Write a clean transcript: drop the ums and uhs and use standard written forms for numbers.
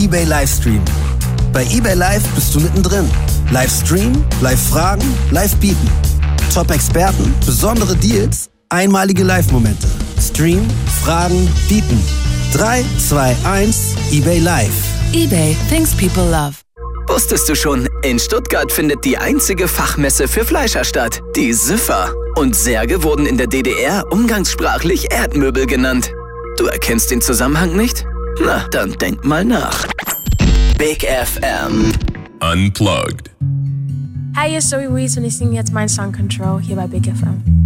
eBay Livestream. Bei eBay Live bist du mittendrin. Livestream, Live-Fragen, Live-Bieten. Top-Experten, besondere Deals, einmalige Live-Momente. Stream, Fragen, Bieten. 3, 2, 1, eBay Live. eBay, things people love. Wusstest du schon, in Stuttgart findet die einzige Fachmesse für Fleischer statt, die SIFA. Und Särge wurden in der DDR umgangssprachlich Erdmöbel genannt. Du erkennst den Zusammenhang nicht? Na, dann denk mal nach. Big FM. Unplugged. Hi, hier ist Zoe Wees und ich singe jetzt meinen Song Control hier bei Big FM.